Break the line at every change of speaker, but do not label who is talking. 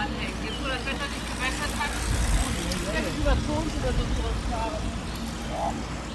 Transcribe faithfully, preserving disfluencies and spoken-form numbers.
anhängen. Jetzt, wo das Wetter sich gebessert hat, vielleicht über Zons oder so zurückfahren.